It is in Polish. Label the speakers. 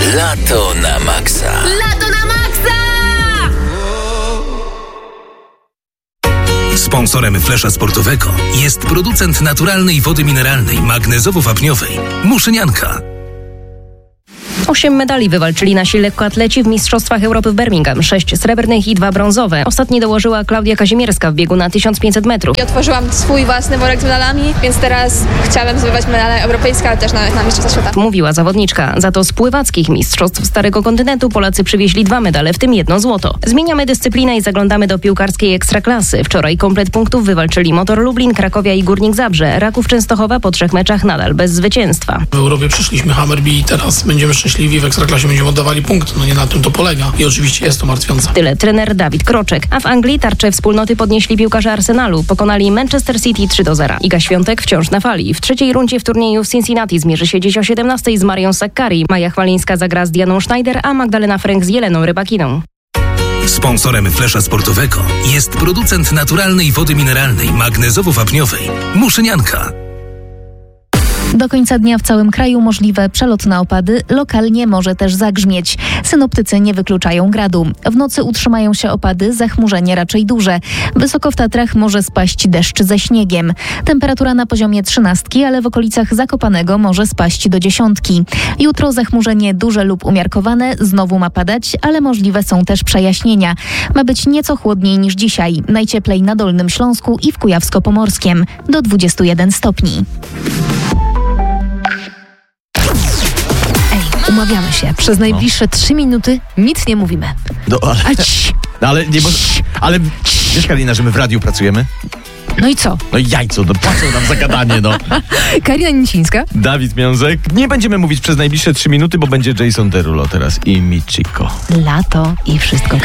Speaker 1: Lato na maksa.
Speaker 2: Lato na maksa!
Speaker 3: Sponsorem Flesza Sportowego jest producent naturalnej wody mineralnej magnezowo-wapniowej Muszynianka.
Speaker 4: 8 medali wywalczyli nasi lekkoatleci w Mistrzostwach Europy w Birmingham. 6 srebrnych i 2 brązowe. Ostatni dołożyła Klaudia Kazimierska w biegu na 1500 metrów.
Speaker 5: I otworzyłam swój własny worek z medalami, więc teraz chciałabym zdobywać medale europejskie, ale też na Mistrzostwa Świata.
Speaker 4: Mówiła zawodniczka. Za to z pływackich mistrzostw Starego Kontynentu Polacy przywieźli 2 medale, w tym 1 złoto. Zmieniamy dyscyplinę i zaglądamy do piłkarskiej ekstraklasy. Wczoraj komplet punktów wywalczyli Motor Lublin, Krakowia i Górnik Zabrze. Raków Częstochowa po 3 meczach nadal bez zwycięstwa.
Speaker 6: W Europie przyszliśmy Hammerby i teraz będziemy szczęśliwi, w Ekstraklasie będziemy oddawali punkt. No nie na tym to polega i oczywiście jest to martwiące.
Speaker 4: Tyle trener Dawid Kroczek. A w Anglii tarcze wspólnoty podnieśli piłkarze Arsenalu. Pokonali Manchester City 3-0. Iga Świątek wciąż na fali. W trzeciej rundzie w turnieju w Cincinnati zmierzy się dziś o 17:00 z Marią Sakkari. Maja Chwalińska zagra z Dianą Schneider, a Magdalena Fręk z Jeleną Rybakiną.
Speaker 3: Sponsorem Flesza Sportowego jest producent naturalnej wody mineralnej magnezowo-wapniowej Muszynianka.
Speaker 7: Do końca dnia w całym kraju możliwe przelotne opady, lokalnie może też zagrzmieć. Synoptycy nie wykluczają gradu. W nocy utrzymają się opady, zachmurzenie raczej duże. Wysoko w Tatrach może spaść deszcz ze śniegiem. Temperatura na poziomie 13, ale w okolicach Zakopanego może spaść do 10. Jutro zachmurzenie duże lub umiarkowane, znowu ma padać, ale możliwe są też przejaśnienia. Ma być nieco chłodniej niż dzisiaj. Najcieplej na Dolnym Śląsku i w Kujawsko-Pomorskiem. Do 21 stopni.
Speaker 2: Umawiamy się. Przez najbliższe 3 minuty nic nie mówimy.
Speaker 8: No, ale nie może. Ale wiesz, Karina, że my w radiu pracujemy?
Speaker 2: No i co?
Speaker 8: No i jajco, no płacą nam za gadanie, no.
Speaker 2: Karina Nicińska.
Speaker 8: Dawid Miązek. Nie będziemy mówić przez najbliższe 3 minuty, bo będzie Jason Derulo teraz i Michiko.
Speaker 2: Lato i wszystko.